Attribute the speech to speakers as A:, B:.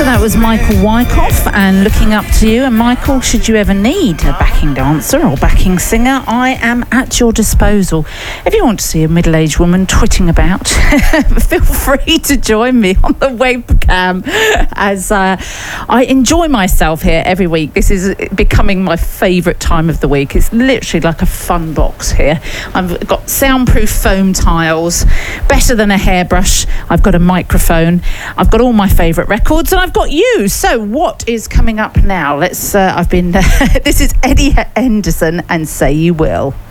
A: So that was Michael Wyckoff and Looking Up to You. And Michael, should you ever need a backing dancer or backing singer, I am at your disposal. If you want to see a middle-aged woman twitting about, feel free to join me on the webcam as I enjoy myself here every week. This is becoming my favourite time of the week. It's literally like a fun box here. I've got soundproof foam tiles, better than a hairbrush. I've got a microphone. I've got all my favourite records, and I've got you. So what is coming up now? This is Eddie Henderson and Say You Will.